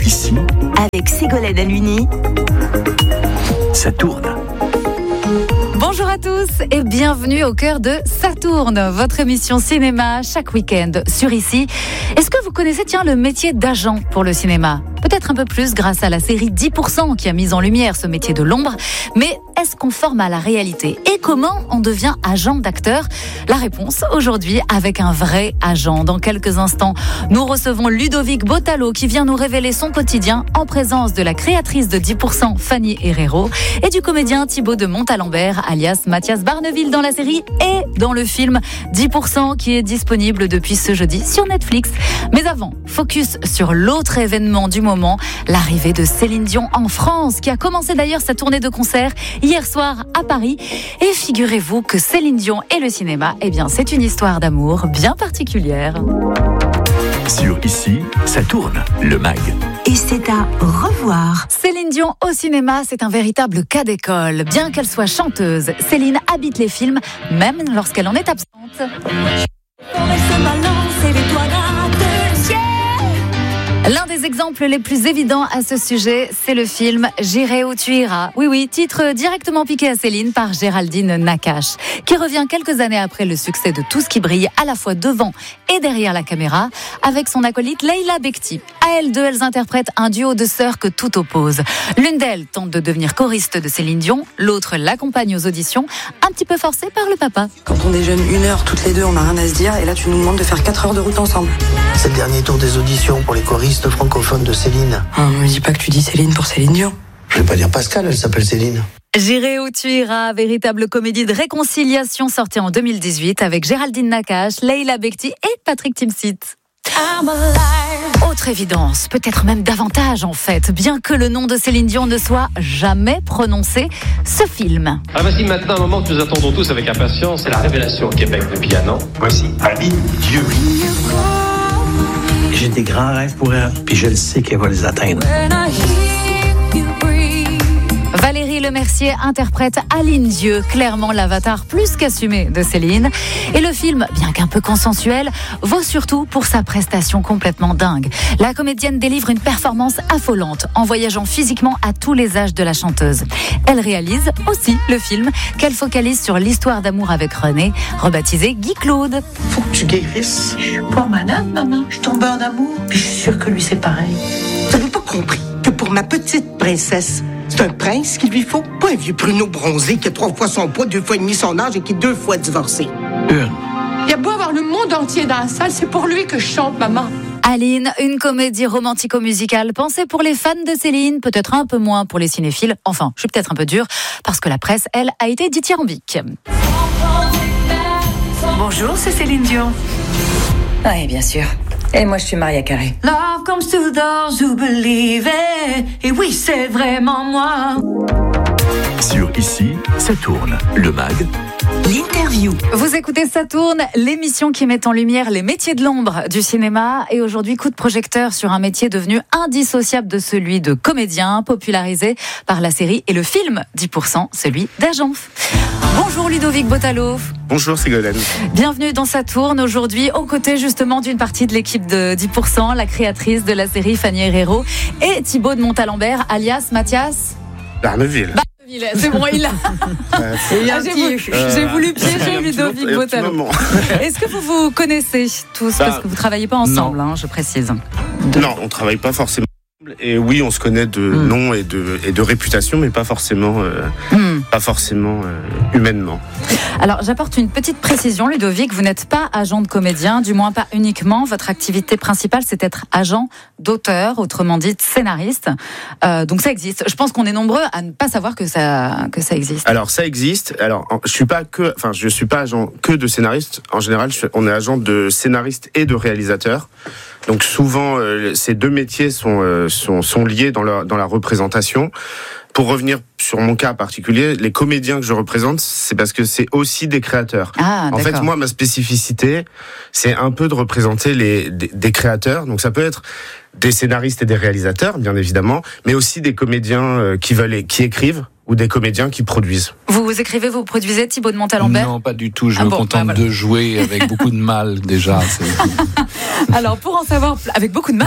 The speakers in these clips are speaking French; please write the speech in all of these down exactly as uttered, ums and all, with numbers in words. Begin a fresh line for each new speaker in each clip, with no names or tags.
ici,
avec Ségolène Aluni,
ça tourne.
Bonjour à tous et bienvenue au cœur de Ça tourne, votre émission cinéma chaque week-end sur Ici. Est-ce que vous connaissez tiens le métier d'agent pour le cinéma ? Peut-être un peu plus grâce à la série dix pour cent qui a mis en lumière ce métier de l'ombre, mais est-ce conforme à la réalité ? Et comment on devient agent d'acteur ? La réponse aujourd'hui avec un vrai agent. Dans quelques instants, nous recevons Ludovic Botalo qui vient nous révéler son quotidien en présence de la créatrice de dix pour cent Fanny Herrero et du comédien Thibaut de Montalembert alias Mathias Barneville dans la série et dans le film dix pour cent qui est disponible depuis ce jeudi sur Netflix. Mais avant, focus sur l'autre événement du moment, l'arrivée de Céline Dion en France, qui a commencé d'ailleurs sa tournée de concert hier soir à Paris. Et figurez-vous que Céline Dion et le cinéma, eh bien, c'est une histoire d'amour bien particulière.
Sur Ici, ça tourne, le mag.
et c'est à revoir.
Céline Dion au cinéma, c'est un véritable cas d'école. Bien qu'elle soit chanteuse, Céline habite les films, même lorsqu'elle en est absente. L'un des exemples les plus évidents à ce sujet, c'est le film « J'irai où tu iras ». Oui, oui, titre directement piqué à Céline par Géraldine Nakache, qui revient quelques années après le succès de Tout ce qui brille, à la fois devant et derrière la caméra, avec son acolyte Leila Bekti. À elles deux, elles interprètent un duo de sœurs que tout oppose. L'une d'elles tente de devenir choriste de Céline Dion, l'autre l'accompagne aux auditions, un petit peu forcée par le papa.
Quand on déjeune une heure toutes les deux, on n'a rien à se dire, et là tu nous demandes de faire quatre heures de route ensemble.
C'est le dernier tour des auditions pour les choristes francophones de Céline.
Ah, ne me dis pas que tu dis Céline pour Céline Dion.
Je vais pas dire Pascal, elle s'appelle Céline.
J'irai où tu iras, véritable comédie de réconciliation sortie en deux mille dix-huit avec Géraldine Nakache, Leila Bekti et Patrick Timsit. Autre évidence, peut-être même davantage en fait, bien que le nom de Céline Dion ne soit jamais prononcé, ce film.
Ah, voici maintenant un moment que nous attendons tous avec impatience, c'est la révélation au Québec depuis un an.
Voici Aline Dieu. J'ai des grands rêves pour elle, puis je le sais qu'elle va les atteindre.
Valérie Lemercier interprète Aline Dieu, clairement l'avatar plus qu'assumé de Céline. Et le film, bien qu'un peu consensuel, vaut surtout pour sa prestation complètement dingue. La comédienne délivre une performance affolante, en voyageant physiquement à tous les âges de la chanteuse. Elle réalise aussi le film qu'elle focalise sur l'histoire d'amour avec René, rebaptisé Guy Claude.
Faut que tu guérisses. Je suis pas malade, maman. Je tombe en amour. Puis je suis sûre que lui, c'est pareil.
Vous n'avez pas compris que pour ma petite princesse, c'est un prince qu'il lui faut, pas un vieux pruneau bronzé qui a trois fois son poids, deux fois et demi son âge et qui est deux fois divorcé.
Une.
Il y a beau avoir le monde entier dans la salle, c'est pour lui que je chante, maman.
Aline, une comédie romantico-musicale pensée pour les fans de Céline, peut-être un peu moins pour les cinéphiles. Enfin, je suis peut-être un peu dure, parce que la presse, elle, a été dithyrambique.
Bonjour, c'est Céline Dion.
Oui, bien sûr. Et moi, je suis Maria Carey.
Love comes to those who believe it. Et oui, c'est vraiment moi.
Sur Ici, ça tourne, le mag.
L'interview.
Vous écoutez Ça tourne, l'émission qui met en lumière les métiers de l'ombre du cinéma. Et aujourd'hui, coup de projecteur sur un métier devenu indissociable de celui de comédien, popularisé par la série et le film dix pour cent, celui d'agent. Bonjour Ludovic Botalo.
Bonjour Ségolène.
Bienvenue dans Ça tourne aujourd'hui, aux côtés justement d'une partie de l'équipe de dix pour cent, la créatrice de la série Fanny Herrero et Thibaut de Montalembert, alias Mathias
Barneville.
C'est bon, il a.
Euh,
Ah, j'ai, voulu,
euh,
j'ai voulu piéger Ludovic
petit
Botalo.
moment.
Est-ce que vous vous connaissez tous,
Bah,
parce que vous travaillez pas ensemble, hein, je précise.
Non, on travaille pas forcément. Et oui, on se connaît de
Mm.
nom et de, et de réputation, mais pas forcément, euh,
Hmm.
pas forcément euh, humainement.
Alors, j'apporte une petite précision, Ludovic. Vous n'êtes pas agent de comédien, du moins pas uniquement. Votre activité principale, c'est être agent d'auteur, autrement dit scénariste. Euh, donc ça existe. Je pense qu'on est nombreux à ne pas savoir que ça, que ça existe.
Alors ça existe. Alors en- je suis pas que, enfin je suis pas agent que de scénariste. En général, je- on est agent de scénariste et de réalisateur. Donc souvent, euh, ces deux métiers sont, euh, sont sont liés dans la dans la représentation. Pour revenir sur mon cas particulier, les comédiens que je représente, c'est parce que c'est aussi des créateurs.
Ah,
En
d'accord.
fait, moi, ma spécificité, c'est un peu de représenter les des, des créateurs. Donc, ça peut être des scénaristes et des réalisateurs, bien évidemment, mais aussi des comédiens euh, qui veulent, qui écrivent ou des comédiens qui produisent.
Vous écrivez, vous produisez, Thibaut de Montalembert ?
Non, pas du tout. Je
ah
me
bon,
contente
bah voilà.
de jouer avec beaucoup de mal déjà.
Alors, pour en savoir, avec beaucoup de mal ?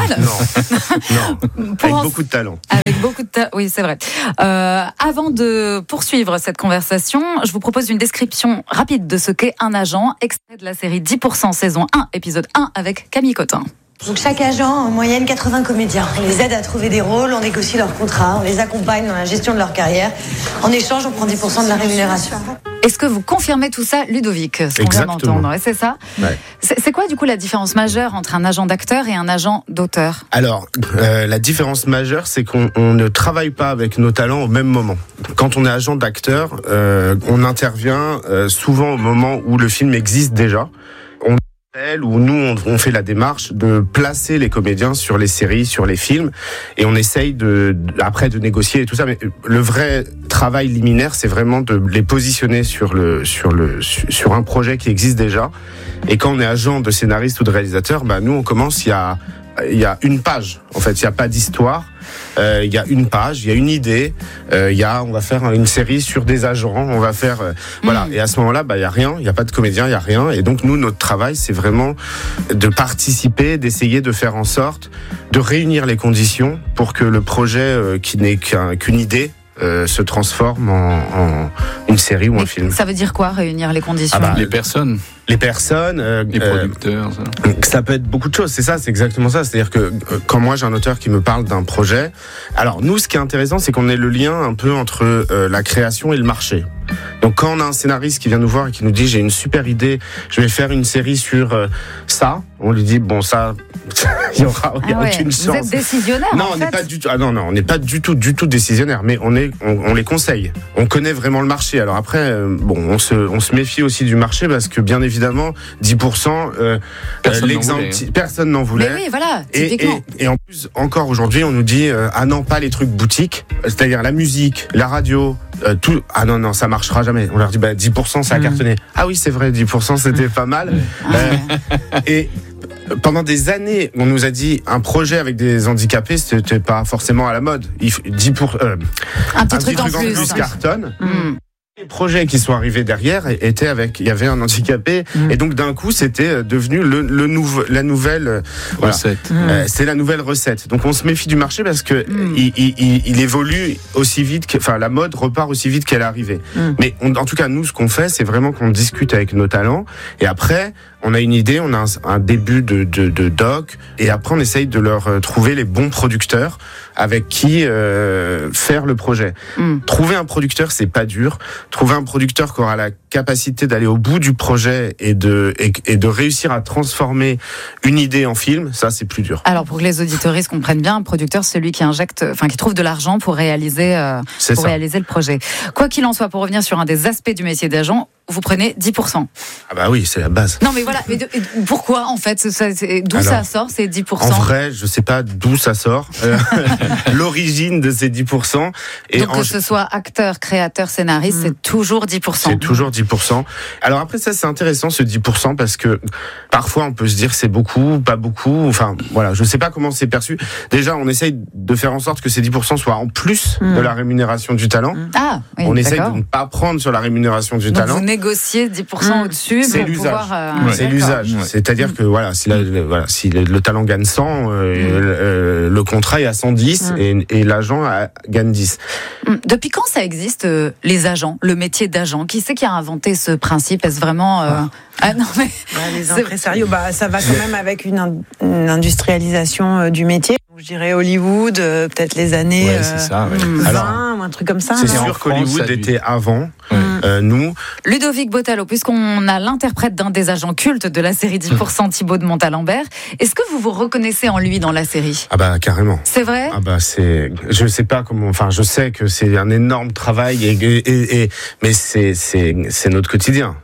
Non, non. avec
en...
beaucoup de talent.
Avec beaucoup de talent, oui, c'est vrai. Euh, avant de poursuivre cette conversation, je vous propose une description rapide de ce qu'est un agent, extrait de la série dix pour cent saison un, épisode un, avec Camille Cotin.
Donc chaque agent, en moyenne quatre-vingts comédiens. On les aide à trouver des rôles, on négocie leurs contrats, on les accompagne dans la gestion de leur carrière. En échange, on prend dix pour cent de la rémunération.
Est-ce que vous confirmez tout ça, Ludovic, ce qu'on vient d'entendre ? C'est ça ?
Ouais.
c'est, c'est quoi du coup la différence majeure entre un agent d'acteur et un agent d'auteur ?
Alors, euh, la différence majeure, c'est qu'on on ne travaille pas avec nos talents au même moment. Quand on est agent d'acteur, euh, on intervient euh, souvent au moment où le film existe déjà. On où nous on, on fait la démarche de placer les comédiens sur les séries, sur les films, et on essaye de, de après de négocier et tout ça. Mais le vrai travail liminaire, c'est vraiment de les positionner sur le sur le sur un projet qui existe déjà. Et quand on est agent de scénariste ou de réalisateur, bah nous on commence il y a il y a une page. En fait, il y a pas d'histoire. Euh, il y a une page, il y a une idée. Euh, il y a, on va faire une série sur des agents. On va faire, euh, mmh. voilà. Et à ce moment-là, bah il y a rien. Il y a pas de comédien, il y a rien. Et donc nous, notre travail, c'est vraiment de participer, d'essayer de faire en sorte de réunir les conditions pour que le projet, euh, qui n'est qu'un, qu'une idée, euh, se transforme en, en une série ou
Mais
un film.
Ça veut dire quoi, réunir les conditions ?
Ah bah,
les personnes.
Les personnes, euh,
les producteurs.
Euh, ça. ça peut être beaucoup de choses. C'est ça, c'est exactement ça. C'est-à-dire que euh, quand moi j'ai un auteur qui me parle d'un projet, alors nous, ce qui est intéressant, c'est qu'on ait le lien un peu entre euh, la création et le marché. Donc quand on a un scénariste qui vient nous voir et qui nous dit j'ai une super idée, je vais faire une série sur euh, ça, on lui dit bon ça, il y aura il y a
ah ouais.
aucune chance.
Vous êtes décisionnaire.
Non,
en
on
fait.
n'est pas du tout. Ah non non, on n'est pas du tout du tout décisionnaire, mais on est on, on les conseille. On connaît vraiment le marché. Alors après euh, bon, on se on se méfie aussi du marché parce que bien évidemment dix pour cent euh,
personne,
euh,
n'en voulait, hein.
personne n'en voulait.
Mais oui, voilà,
et,
typiquement.
Et, et en plus encore aujourd'hui, on nous dit euh, ah non, pas les trucs boutiques, c'est-à-dire la musique, la radio, euh, tout. Ah non non, ça marchera jamais. On leur dit bah dix pour cent ça a mmh. cartonné. Ah oui, c'est vrai, dix pour cent c'était pas mal.
Ah
euh,
ouais.
Et pendant des années, on nous a dit un projet avec des handicapés, c'était pas forcément à la mode. dix pour, euh,
un petit
un
truc,
petit
en,
truc en
plus,
plus cartonne.
Mmh.
Les projets qui sont arrivés derrière étaient avec, il y avait un handicapé, mmh. et donc d'un coup c'était devenu le, le nouveau, la nouvelle
recette.
Voilà. Mmh. Euh, c'est la nouvelle recette. Donc on se méfie du marché parce que mmh. il, il, il évolue aussi vite, que, enfin la mode repart aussi vite qu'elle est arrivée. Mmh. Mais on, en tout cas nous, ce qu'on fait, c'est vraiment qu'on discute avec nos talents, et après on a une idée, on a un, un début de, de, de doc, et après on essaye de leur euh, trouver les bons producteurs avec qui euh, faire le projet. Mm. Trouver un producteur, c'est pas dur. Trouver un producteur qui aura la capacité d'aller au bout du projet et de, et, et de réussir à transformer une idée en film, ça c'est plus dur.
Alors pour que les auditeuristes comprennent bien, un producteur, c'est celui qui injecte, enfin qui trouve de l'argent pour réaliser, euh, pour ça. réaliser le projet. Quoi qu'il en soit, pour revenir sur un des aspects du métier d'agent, vous prenez dix pour cent.
Ah bah oui, c'est la base.
Non mais voilà, mais de, pourquoi en fait ça, c'est, d'où Alors, ça sort ces dix pour cent?
En vrai, je sais pas d'où ça sort, euh, l'origine de ces dix pour cent.
Et Donc en... que ce soit acteur, créateur, scénariste, mmh. c'est toujours dix pour cent.
C'est toujours dix pour cent. Alors après ça c'est intéressant ce dix pour cent parce que parfois on peut se dire c'est beaucoup, pas beaucoup, enfin voilà, je sais pas comment c'est perçu. Déjà on essaye de faire en sorte que ces dix pour cent soient en plus mmh. de la rémunération du talent.
Ah, oui,
on essaye
d'accord.
de ne pas prendre sur la rémunération du
Donc
talent.
Vous négociez dix pour cent mmh. au-dessus
c'est
pour
l'usage.
pouvoir... Euh...
Ouais. C'est l'usage. Ouais. C'est-à-dire mmh. que voilà, si, la, voilà, si le, le talent gagne cent, euh, mmh. euh, le contrat est à cent dix mmh. et, et l'agent a, gagne dix.
Mmh. Depuis quand ça existe, euh, les agents, le métier d'agent? Qui c'est qui a inventé ce principe? Est-ce vraiment... Euh... Ah. Ah non mais
bah, les impresarios, bah ça va quand même avec une, in- une industrialisation euh, du métier. Je dirais Hollywood, euh, peut-être les années
ouais, c'est ça, ouais.
vingt Alors, ou un truc comme ça.
C'est sûr qu'Hollywood était avant. Ouais. Euh, nous.
Ludovic Bottalo, puisqu'on a l'interprète d'un des agents cultes de la série dix pour cent, Thibaut de Montalembert, est-ce que vous vous reconnaissez en lui dans la série?
Ah bah carrément.
C'est vrai?
Ah bah c'est, je sais pas comment, enfin je sais que c'est un énorme travail et, et, et, et mais c'est c'est c'est notre quotidien.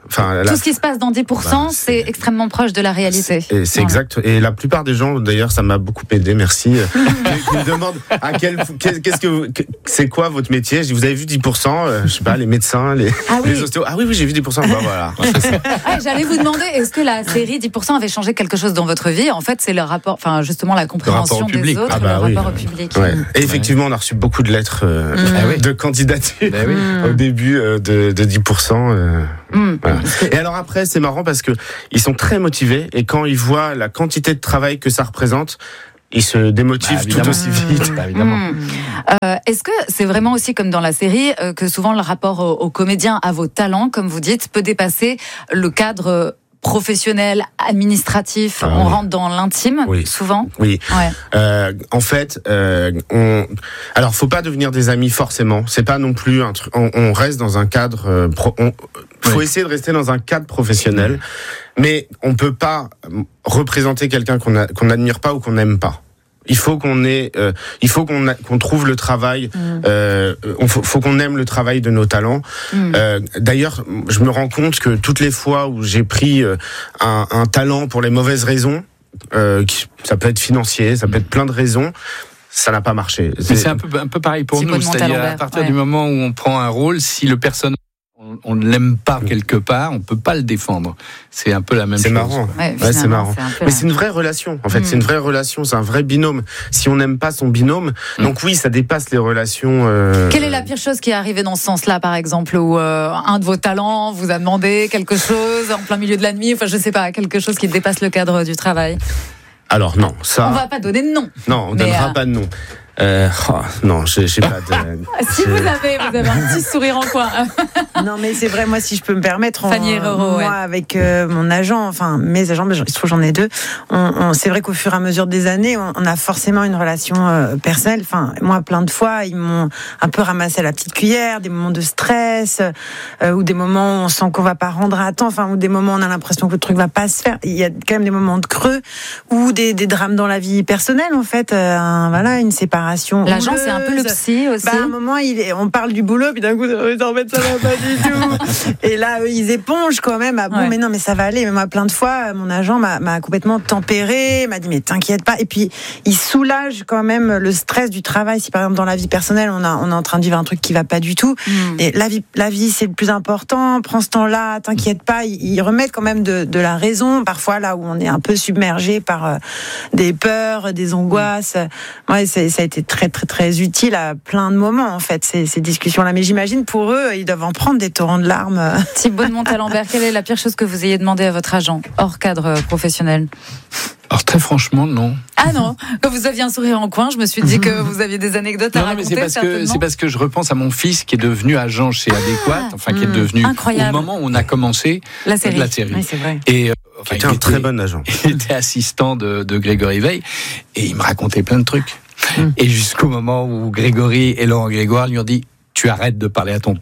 Enfin,
tout
la...
ce qui se passe dans dix pour cent, bah, c'est... c'est extrêmement proche de la réalité.
C'est, c'est voilà. exact. Et la plupart des gens, d'ailleurs, ça m'a beaucoup aidé. Merci. Qui me demandent à quel, qu'est-ce que vous, c'est quoi votre métier? Je dis, vous avez vu dix pour cent, euh, je sais pas, les médecins, les, ah oui. les ostéos. Ah oui, oui, j'ai vu dix pour cent. Bah, voilà.
Ah, j'allais vous demander, est-ce que la série dix pour cent avait changé quelque chose dans votre vie? En fait, c'est le rapport, enfin, justement, la compréhension des
public.
autres,
ah bah,
le
oui.
rapport au public.
Ouais. Et effectivement, on a reçu beaucoup de lettres euh, mmh. ah oui. de candidature bah oui. au début euh, de, de dix pour cent. Euh, mmh. voilà. Et alors après, c'est marrant parce que ils sont très motivés et quand ils voient la quantité de travail que ça représente, ils se démotivent bah, tout aussi vite.
Bah, évidemment. Mmh. Euh, est-ce que c'est vraiment aussi comme dans la série euh, que souvent le rapport aux, aux comédiens, à vos talents, comme vous dites, peut dépasser le cadre professionnel, administratif, ah, on oui. rentre dans l'intime,
oui.
souvent.
Oui.
Ouais.
Euh, en fait, euh, on. Alors, faut pas devenir des amis forcément. C'est pas non plus un truc. On, on reste dans un cadre. Euh, pro... on... Faut oui. essayer de rester dans un cadre professionnel, oui. mais on peut pas représenter quelqu'un qu'on a, qu'on n'admire pas ou qu'on n'aime pas. Il faut qu'on ait, euh, il faut qu'on, a, qu'on trouve le travail. Mmh. Euh, on faut, faut qu'on aime le travail de nos talents. Mmh. Euh, d'ailleurs, je me rends compte que toutes les fois où j'ai pris euh, un, un talent pour les mauvaises raisons, euh, qui, ça peut être financier, ça peut être plein de raisons. Ça n'a pas marché.
C'est, c'est un peu, un peu pareil pour nous. C'est-à-dire à partir ouais. du moment où on prend un rôle, si le personnage on ne l'aime pas quelque part, on peut pas le défendre. C'est un peu la même
c'est
chose.
Marrant. Ouais, ouais, c'est marrant. C'est Mais c'est une vraie relation. En fait, mmh. c'est une vraie relation. C'est un vrai binôme. Si on n'aime pas son binôme, mmh. donc oui, ça dépasse les relations. Euh...
Quelle est la pire chose qui est arrivée dans ce sens-là, par exemple, où euh, un de vos talents vous a demandé quelque chose en plein milieu de la nuit, enfin, je sais pas, quelque chose qui dépasse le cadre du travail?
Alors non, ça.
On va pas donner de nom.
Non, on ne donnera euh... pas de nom. Euh, oh, non, je sais pas. De,
si vous avez, vous avez un petit sourire en coin.
Non, mais c'est vrai, moi, si je peux me permettre, on,
Fanny Herrero,
moi,
ouais.
avec euh, mon agent, enfin mes agents, mais il se trouve j'en ai deux. On, on, c'est vrai qu'au fur et à mesure des années, on, on a forcément une relation euh, personnelle. Enfin, moi, plein de fois, ils m'ont un peu ramassé à la petite cuillère, des moments de stress, euh, ou des moments où on sent qu'on va pas rendre à temps, enfin, ou des moments où on a l'impression que le truc va pas se faire. Il y a quand même des moments de creux, ou des, des drames dans la vie personnelle, en fait. Euh, un, voilà, une séparation.
L'agent, c'est un peu le psy aussi.
Bah, à un moment, il est, on parle du boulot, puis d'un coup, en fait, ça va pas du tout. Et là, eux, ils épongent quand même. Ah bon, ouais. mais non, mais ça va aller. Mais moi, plein de fois, mon agent m'a, m'a complètement tempéré, m'a dit, mais t'inquiète pas. Et puis, il soulage quand même le stress du travail. Si par exemple, dans la vie personnelle, on, a, on est en train de vivre un truc qui va pas du tout. Mm. Et la vie, la vie, c'est le plus important. Prends ce temps-là, t'inquiète pas. Ils, ils remettent quand même de, de la raison. Parfois, là où on est un peu submergé par euh, des peurs, des angoisses. Mm. Ouais, c'est, ça a été très très très utile à plein de moments en fait ces, ces discussions-là. Mais j'imagine pour eux, ils doivent en prendre des torrents de larmes.
Thibaut de Montalembert, quelle est la pire chose que vous ayez demandé à votre agent hors cadre professionnel?
Alors très franchement, non.
Ah non, quand vous aviez un sourire en coin, je me suis dit que vous aviez des anecdotes à
non,
raconter.
Non, mais c'est parce que c'est parce que je repense à mon fils qui est devenu agent chez Adéquate, enfin qui est devenu
incroyable.
Au moment où on a commencé
la série.
La série.
Oui, c'est vrai.
Et
enfin, il était un était, très bon agent.
Il était assistant de, de Grégory Veil et il me racontait plein de trucs. Mmh. Et jusqu'au moment où Grégory et Laurent Grégoire lui ont dit « Tu arrêtes de parler à ton père ».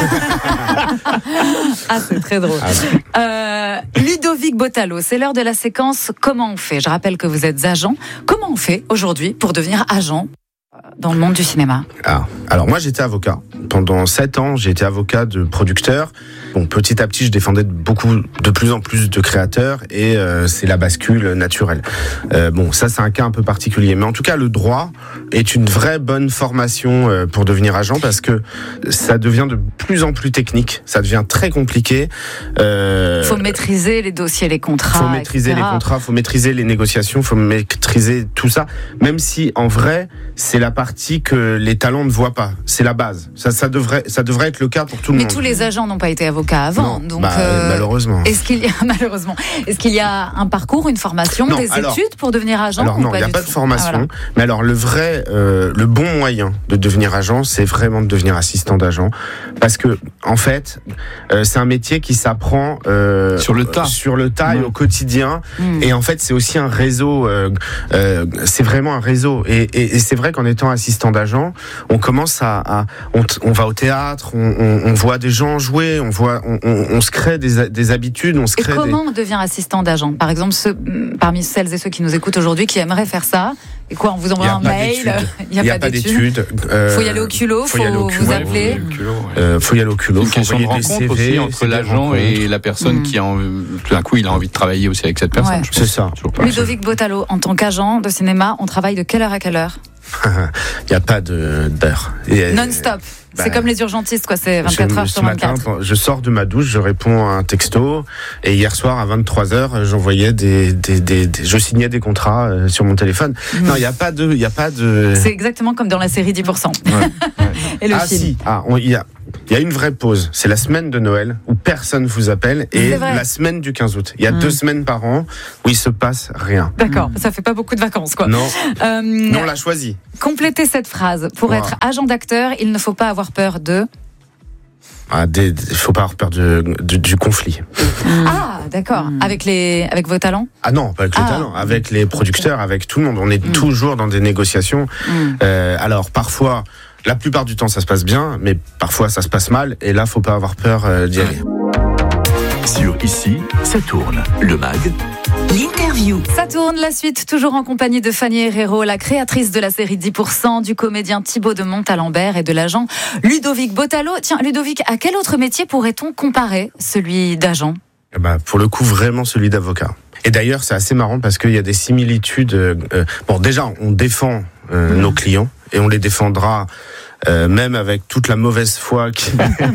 Ah, c'est très drôle. Ah, euh, Ludovic Bottalo, c'est l'heure de la séquence « Comment on fait ?» Je rappelle que vous êtes agent. Comment on fait aujourd'hui pour devenir agent dans le monde du cinéma?
Ah, alors moi j'étais avocat. Pendant sept ans, j'ai été avocat de producteur. Bon, petit à petit, je défendais beaucoup, de plus en plus de créateurs et euh, c'est la bascule naturelle. Euh, bon, ça c'est un cas un peu particulier. Mais en tout cas, le droit est une vraie bonne formation euh, pour devenir agent parce que ça devient de plus en plus technique. Ça devient très compliqué.
Euh, faut maîtriser les dossiers, les contrats.
Faut maîtriser et cetera les contrats, faut maîtriser les négociations, faut maîtriser tout ça. Même si en vrai, c'est la partie que les talents ne voient pas. C'est la base. Ça, ça devrait, ça devrait être le cas pour tout le
Mais
monde.
Mais tous les agents n'ont pas été avocats avant,
non,
donc
bah, euh, malheureusement.
Est-ce qu'il y a malheureusement, est-ce qu'il y a un parcours, une formation,
non,
des
alors,
études pour devenir agent?
Alors non, il n'y a pas de formation. Ah, voilà. Mais alors le vrai, euh, le bon moyen de devenir agent, c'est vraiment de devenir assistant d'agent, parce que en fait, euh, c'est un métier qui s'apprend euh,
sur le tas,
sur le tas mmh. et au quotidien. Mmh. Et en fait, c'est aussi un réseau. Euh, euh, c'est vraiment un réseau. Et, et, et c'est vrai qu'en étant assistant d'agent, on commence à, à on, on va au théâtre, on, on, on voit des gens jouer, on voit, on, on, on se crée des, des habitudes, on se crée.
Et comment
des...
on devient assistant d'agent? Par exemple, ceux, parmi celles et ceux qui nous écoutent aujourd'hui, qui aimeraient faire ça. Et quoi, on vous envoie un mail?
Il n'y a, a pas d'études.
Il euh, faut y aller au culot, faut, faut vous appeler.
Il euh, faut y aller au culot.
Il y a une question de rencontre aussi entre l'agent et la personne mmh. qui a envie, tout d'un coup, il a envie de travailler aussi avec cette personne.
Ouais.
C'est ça.
Ludovic Bottalo, en tant qu'agent de cinéma, on travaille de quelle heure à quelle heure?
Il n'y a pas de, d'heure.
Non-stop.
Bah,
c'est comme les urgentistes, quoi. C'est vingt-quatre
je,
heures sur vingt-quatre.
Matin, je sors de ma douche, je réponds à un texto. Et hier soir, à vingt-trois heures, j'envoyais des, des, des, des je signais des contrats euh, sur mon téléphone. Mmh. Non, il n'y a pas de, il y a pas de.
C'est exactement comme dans la série dix pour cent. Ouais, ouais. Et le
ah,
film.
Si. Ah, il y a. Il y a une vraie pause, c'est la semaine de Noël où personne vous appelle et la semaine du quinze août. Il y a mmh. deux semaines par an où il se passe rien.
D'accord, mmh. ça fait pas beaucoup de vacances, quoi.
Non, euh, non on l'a choisi.
Complétez cette phrase. Pour wow. être agent d'acteur, il ne faut pas avoir peur de...
Ah, il ne faut pas avoir peur de, de, du conflit.
Mmh. Ah, d'accord. Mmh. Avec, les, avec vos talents?
Ah non, pas avec les ah. talents, avec les producteurs, avec tout le monde. On est mmh. toujours dans des négociations. Mmh. Euh, alors, parfois... La plupart du temps, ça se passe bien, mais parfois, ça se passe mal. Et là, faut pas avoir peur euh, d'y aller.
Sur Ici, ça tourne. Le mag.
L'interview.
Ça tourne, la suite, toujours en compagnie de Fanny Herrero, la créatrice de la série dix pour cent, du comédien Thibaut de Montalembert et de l'agent Ludovic Bottalo. Tiens, Ludovic, à quel autre métier pourrait-on comparer celui d'agent?
Eh ben, pour le coup, vraiment celui d'avocat. Et d'ailleurs, c'est assez marrant parce qu'il y a des similitudes. Euh, bon, déjà, on défend euh, mmh. nos clients et on les défendra euh, même avec toute la mauvaise foi qui,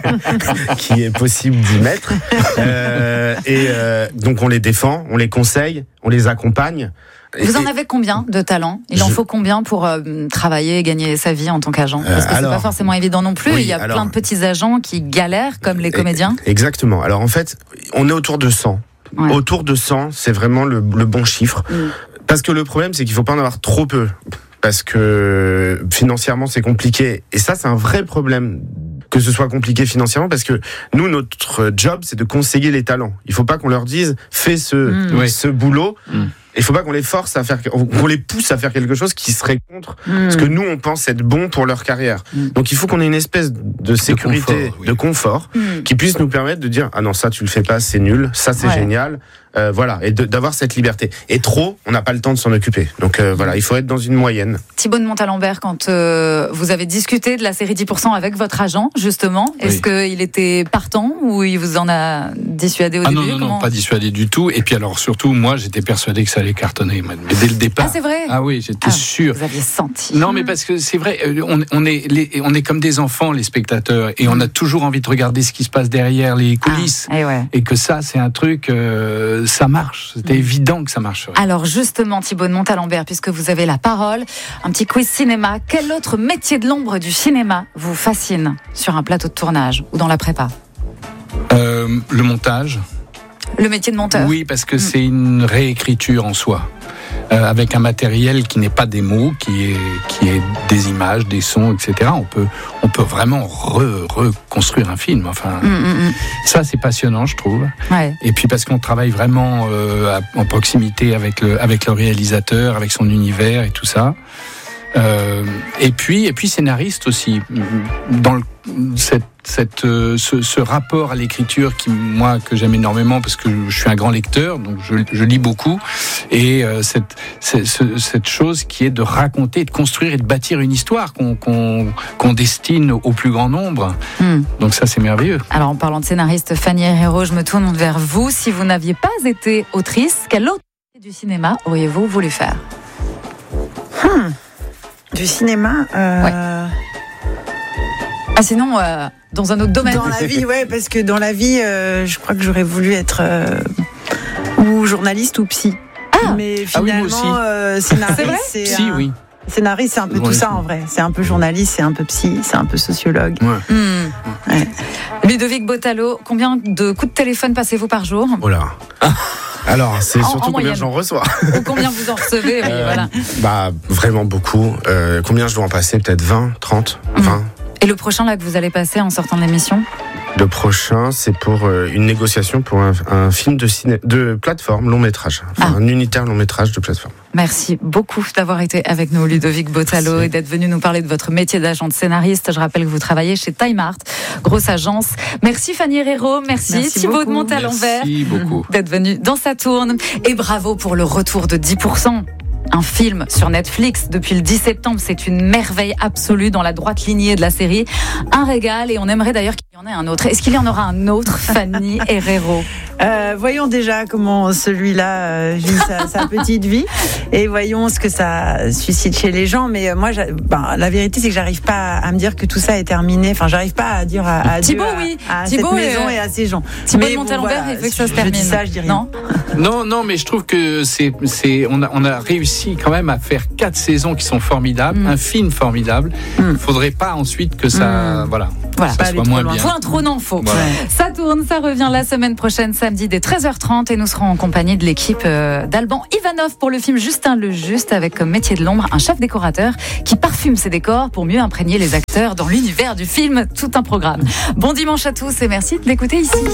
qui est possible d'y mettre. Euh, et euh, donc, on les défend, on les conseille, on les accompagne.
Vous en avez combien de talents? Il en je... faut combien pour euh, travailler et gagner sa vie en tant qu'agent? Parce que euh, alors, c'est pas forcément évident non plus. Oui, il y a alors, plein de petits agents qui galèrent, comme les comédiens.
Exactement. Alors en fait, on est autour de cent. Ouais. Autour de cent, c'est vraiment le, le bon chiffre. Mm. Parce que le problème, c'est qu'il faut pas en avoir trop peu. Parce que financièrement, c'est compliqué. Et ça, c'est un vrai problème que ce soit compliqué financièrement, parce que nous, notre job, c'est de conseiller les talents. Il faut pas qu'on leur dise « fais ce, mmh. ce boulot mmh. ». Il faut pas qu'on les force à faire, qu'on les pousse à faire quelque chose qui serait contre mmh. ce que nous, on pense être bon pour leur carrière. Mmh. Donc, il faut qu'on ait une espèce de sécurité, de confort, oui. de confort mmh. qui puisse nous permettre de dire « ah non, ça, tu le fais pas, c'est nul. Ça, c'est ouais. génial. » Euh, voilà, et de, d'avoir cette liberté. Et trop, on n'a pas le temps de s'en occuper. Donc euh, voilà, il faut être dans une moyenne.
Thibaut de Montalembert, quand euh, vous avez discuté de la série dix pour cent avec votre agent, justement, oui. est-ce qu'il était partant ou il vous en a dissuadé au
ah
début?
Non, non,
Comment...
non, pas dissuadé du tout. Et puis alors, surtout, moi, j'étais persuadé que ça allait cartonner. Mais dès le départ.
Ah, c'est vrai?
Ah oui, j'étais ah, sûr.
Vous aviez senti.
Non, mais parce que c'est vrai, on, on, est, les, on est comme des enfants, les spectateurs, et mmh. on a toujours envie de regarder ce qui se passe derrière les coulisses.
Ah, et, ouais.
et que ça, c'est un truc, euh, ça marche. C'était évident que ça marcherait.
Alors justement, Thibaut de Montalembert, puisque vous avez la parole, un petit quiz cinéma. Quel autre métier de l'ombre du cinéma vous fascine sur un plateau de tournage ou dans la prépa?
euh, Le montage.
Le métier de monteur?
Oui, parce que mmh. c'est une réécriture en soi. Euh, avec un matériel qui n'est pas des mots, qui est, qui est des images, des sons, et cetera. On peut, on peut vraiment re, reconstruire un film. Enfin, mmh, mmh. ça, c'est passionnant, je trouve.
Ouais.
Et puis parce qu'on travaille vraiment euh, à, en proximité avec le, avec le réalisateur, avec son univers et tout ça. Euh, et puis, et puis scénariste aussi. Dans le, cette, cette, euh, ce, ce rapport à l'écriture qui, moi, que j'aime énormément parce que je suis un grand lecteur, donc je, je lis beaucoup. Et euh, cette, cette, cette chose qui est de raconter, de construire et de bâtir une histoire qu'on, qu'on, qu'on destine au plus grand nombre. Mm. Donc ça, c'est merveilleux.
Alors, en parlant de scénariste, Fanny Herrero, je me tourne vers vous. Si vous n'aviez pas été autrice, quel autre métier du cinéma auriez-vous voulu faire?
hmm. Du cinéma euh...
ouais. Ah, sinon, euh, dans un autre domaine.
Dans la vie, ouais, parce que dans la vie, euh, je crois que j'aurais voulu être euh, ou journaliste ou psy.
Ah.
Mais finalement,
ah oui,
euh, scénariste,
c'est, vrai
c'est
psy,
un...
oui.
Scénariste, c'est un peu tout ça en vrai. C'est un peu journaliste, c'est un peu psy, c'est un peu sociologue.
Ouais.
Mmh. Ouais. Ludovic Bottalo, combien de coups de téléphone passez-vous par jour?
Oh là. Alors, c'est
en,
surtout
en
combien j'en reçois.
Ou combien vous en recevez, oui, euh, voilà.
Bah, vraiment beaucoup. Euh, combien je dois en passer? Peut-être vingt, trente, vingt.
Et le prochain là que vous allez passer en sortant de l'émission?
Le prochain, c'est pour euh, une négociation pour un, un film de, ciné, de plateforme, long métrage. Enfin, ah. un unitaire long métrage de plateforme.
Merci beaucoup d'avoir été avec nous, Ludovic Bottalo, Merci. et d'être venu nous parler de votre métier d'agent de scénariste. Je rappelle que vous travaillez chez Time Art, grosse agence. Merci Fanny Herrero, merci, merci Thibaut beaucoup. de Montalembert d'être venu dans Saturne. Et bravo pour le retour de dix pour cent. Un film sur Netflix depuis le dix septembre, c'est une merveille absolue dans la droite lignée de la série. Un régal, et on aimerait d'ailleurs qu'il y en ait un autre. Est-ce qu'il y en aura un autre, Fanny Herrero?
Euh, voyons déjà comment celui-là euh, vit sa, sa petite vie et voyons ce que ça suscite chez les gens. Mais euh, moi, ben, la vérité, c'est que j'arrive pas à me dire que tout ça est terminé. Enfin, j'arrive pas à dire à, à
Thibaut,
Dieu,
oui.
à, à
Thibaut
cette maison et à ces gens.
Thibaut de Montalembert, il veut que ça se termine.
Je dis ça, je dis rien.
Non,
non, non, mais je trouve que c'est, c'est, on a, on a réussi quand même à faire quatre saisons qui sont formidables, mm. un film formidable. Il mm. faudrait pas ensuite que ça, mm. voilà,
voilà,
ça soit moins bien.
Point trop n'en faut.
Voilà.
Ça tourne, ça revient la semaine prochaine, samedi dès treize heures trente, et nous serons en compagnie de l'équipe euh, d'Alban Ivanov pour le film Justin le Juste, avec comme métier de l'ombre un chef décorateur qui parfume ses décors pour mieux imprégner les acteurs dans l'univers du film. Tout un programme. Bon dimanche à tous et merci de l'écouter ici.